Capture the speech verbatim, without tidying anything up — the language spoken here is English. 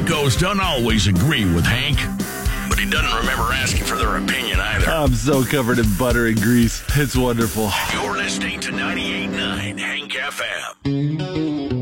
Buckos don't always agree with Hank, but he doesn't remember asking for their opinion either. I'm so covered in butter and grease. It's wonderful. You're listening to ninety-eight point nine Hank F M.